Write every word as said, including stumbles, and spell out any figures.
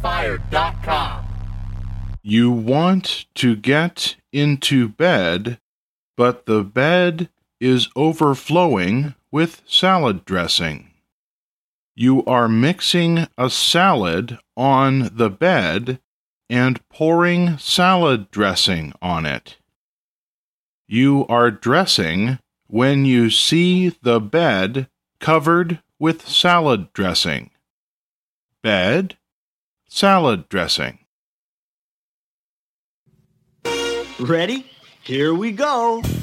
fired dot com. You want to get into bed, but the bed is overflowing with salad dressing. You are mixing a salad on the bed and pouring salad dressing on it. You are dressing when you see the bed covered with salad dressing. Bed, salad dressing. Ready? Here we go.